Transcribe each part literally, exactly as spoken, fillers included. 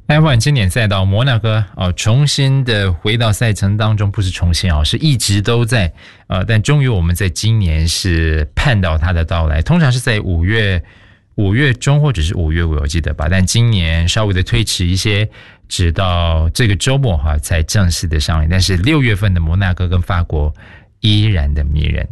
F 一 经典赛道摩纳哥哦，重新的回到赛程当中，不是重新哦，是一直都在呃，但终于我们在今年是盼到它的到来，通常是在五月五月中或者是五月尾，我记得吧，但今年稍微的推迟一些，直到这个周末哈才正式的上映，但是六月份的摩纳哥跟法国依然的迷人。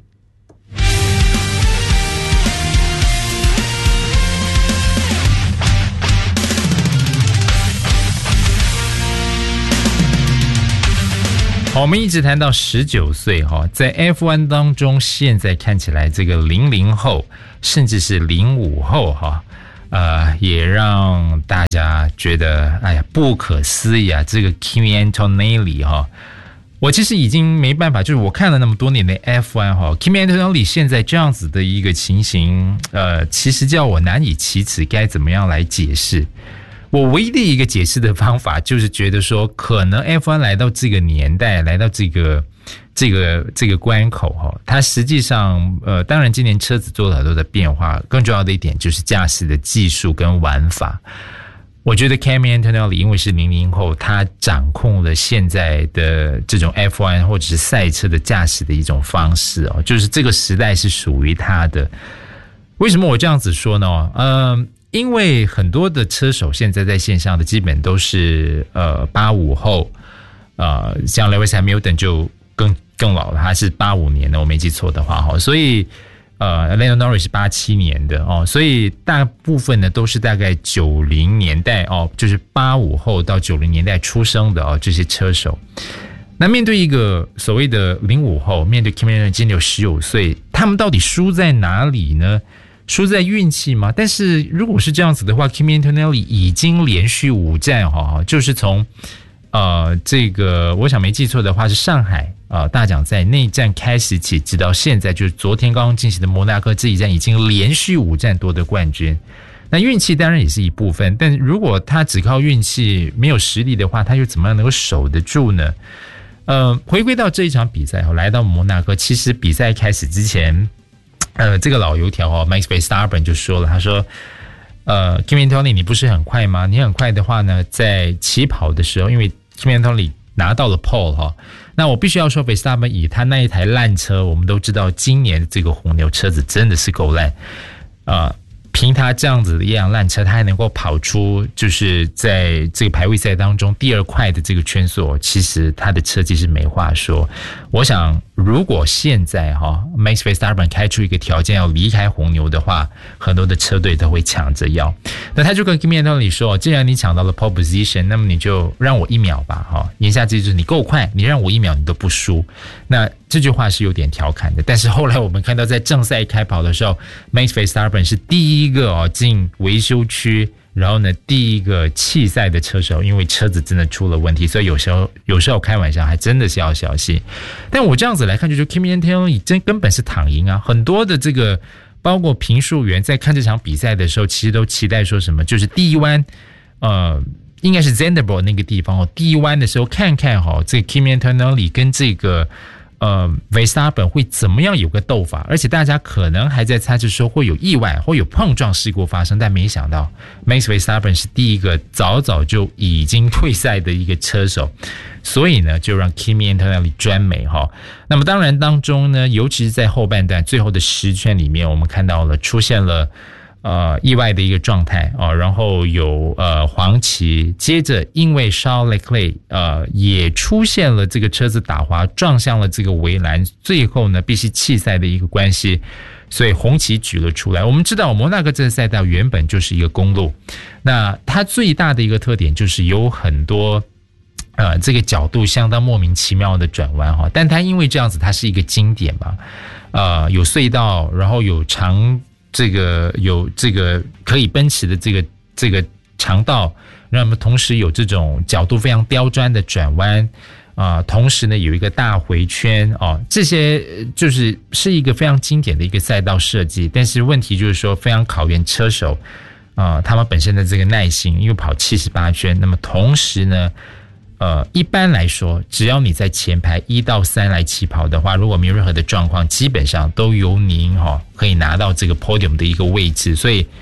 好，我们一直谈到十九岁哈，在 F 一 当中，现在看起来这个零零后甚至是零五后哈，呃，也让大家觉得哎呀不可思议啊！这个 Kimi Antonelli 哈，我其实已经没办法，就是我看了那么多年的 F 一 哈 ，Kimi Antonelli 现在这样子的一个情形，呃，其实叫我难以启齿，该怎么样来解释？我唯一的一个解释的方法就是觉得说，可能 F 一 来到这个年代，来到这个这个这个关口哈，它实际上呃，当然今年车子做了很多的变化，更重要的一点就是驾驶的技术跟玩法。我觉得 Kimi Antonelli 因为是零零后，他掌控了现在的这种 F 一 或者是赛车的驾驶的一种方式哦，就是这个时代是属于他的。为什么我这样子说呢？嗯。因为很多的车手现在在线上的基本都是呃八五后，呃像 Lewis Hamilton 就更更老了，他是八五年的，我没记错的话哈，所以呃 Lando Norris 是八七年的哦，所以大部分呢都是大概九零年代哦，就是八五后到九零年代出生的哦这些车手。那面对一个所谓的零五后，面对 Kimi Antonelli 今年有十九岁，他们到底输在哪里呢？输在运气吗？但是如果是这样子的话 Kimi Antonelli 已经连续五站哈，就是从呃这个我想没记错的话是上海呃大奖赛那一站开始起，直到现在就是昨天刚刚进行的摩纳哥这一站，已经连续五站夺得冠军。那运气当然也是一部分，但如果他只靠运气没有实力的话，他又怎么样能够守得住呢？呃，回归到这一场比赛来到摩纳哥，其实比赛开始之前。呃，这个老油条哦 ，Max Verstappen 就说了，他说：“呃 ，Kimi Antonelli 你不是很快吗？你很快的话呢，在起跑的时候，因为 Kimi Antonelli 拿到了 pole 哈，那我必须要说 Verstappen 以他那一台烂车，我们都知道今年的这个红牛车子真的是够烂啊。呃”凭他这样子的一辆烂车，他还能够跑出就是在这个排位赛当中第二快的这个圈速，其实他的车技是没话说。我想如果现在哈 Max Verstappen 开出一个条件要离开红牛的话，很多的车队都会抢着要。那他就跟 Kimi Antonelli 说，既然你抢到了 pole position， 那么你就让我一秒吧哈，言下之意就是你够快，你让我一秒你都不输。那这句话是有点调侃的，但是后来我们看到在正赛开跑的时候 Max Verstappen 是第一个哦进维修区，然后呢第一个弃赛的车手，因为车子真的出了问题，所以有时候有时候开玩笑还真的是要小心。但我这样子来看，就是 Kimi Antonelli 真根本是躺赢啊，很多的这个包括评述员在看这场比赛的时候，其实都期待说什么，就是第一弯呃应该是 Zandvoort 那个地方哦，第一弯的时候看看哈、哦、这个 Kimi Antonelli 跟这个呃 Verstappen 会怎么样有个斗法，而且大家可能还在猜测说会有意外，会有碰撞事故发生，但没想到 Max Verstappen 是第一个早早就已经退赛的一个车手，所以呢就让 Kimi Antonelli 专美哈。那么当然当中呢，尤其是在后半段最后的十圈里面，我们看到了出现了呃意外的一个状态啊、哦，然后有呃黄旗，接着因为 Charles Leclerc 呃也出现了这个车子打滑撞向了这个围栏，最后呢必须弃赛的一个关系，所以红旗举了出来。我们知道摩纳哥这个赛道原本就是一个公路，那它最大的一个特点就是有很多呃这个角度相当莫名其妙的转弯哈，但它因为这样子它是一个经典嘛，呃有隧道，然后有长这个有这个可以奔驰的这个这个长道，那么同时有这种角度非常刁钻的转弯啊、呃，同时呢有一个大回圈啊、哦，这些就是是一个非常经典的一个赛道设计。但是问题就是说非常考验车手啊、呃，他们本身的这个耐心，因为跑七十八圈，那么同时呢。呃，一般来说，只要你在前排一到三来起跑的话，如果没有任何的状况，基本上都由您哈、哦、可以拿到这个 podium 的一个位置。所以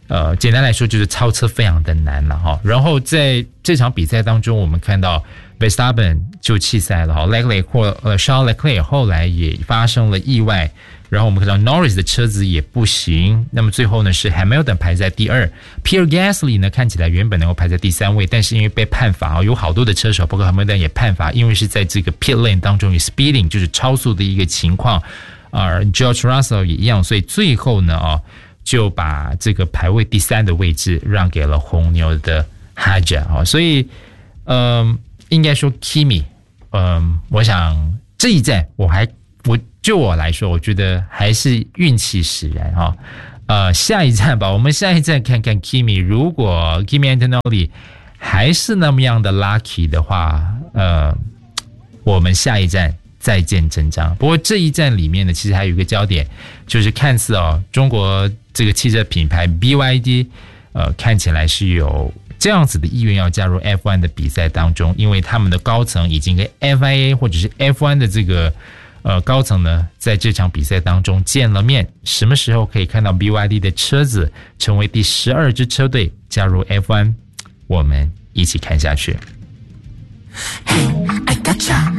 呃，简单来说就是超车非常的难了哈。然后在这场比赛当中，我们看到 Verstappen 就弃赛了哈 ，Leclerc 或呃 Charles Leclerc 后来也发生了意外，然后我们看到 Norris 的车子也不行。那么最后呢是 Hamilton 排在第二 ，Pierre Gasly 呢看起来原本能够排在第三位，但是因为被判罚，有好多的车手包括 Hamilton 也判罚，因为是在这个 pit lane 当中有 speeding 就是超速的一个情况，而 George Russell 也一样，所以最后呢啊。就把这个排位第三的位置让给了红牛的 Hadjar 啊，所以，嗯，应该说 Kimi， 嗯，我想这一站我还我就我来说，我觉得还是运气使然哈。呃，下一站吧，我们下一站看看 Kimi， 如果 Kimi Antonelli 还是那么样的 lucky 的话，呃，我们下一站。再见真章。不过这一站里面呢，其实还有一个焦点，就是看似哦，中国这个汽车品牌 B Y D， 呃，看起来是有这样子的意愿要加入 F 一 的比赛当中，因为他们的高层已经跟 F I A 或者是 F 一 的这个呃高层呢，在这场比赛当中见了面。什么时候可以看到 B Y D 的车子成为第十二支车队加入 F 一？ 我们一起看下去。Hey, I gotcha.